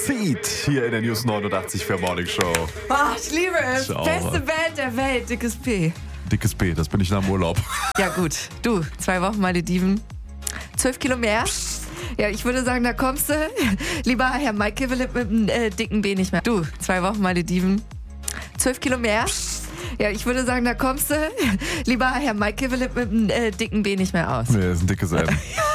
Seed hier in der News 89 für Morning Show. Oh, ich liebe es. Ciao. Beste Band der Welt, dickes P. Dickes B, das bin ich nach dem Urlaub. Ja gut, du, 2 Wochen Malediven, 12 Kilo mehr. Ja, ich würde sagen, da kommst du, lieber Herr Mike Philipp, mit dem dicken B nicht mehr. Du, 2 Wochen Malediven, 12 Kilo mehr. Ja, ich würde sagen, da kommst du, lieber Herr Mike Philipp, mit dem dicken B nicht mehr aus. Nee, das ist ein dickes M.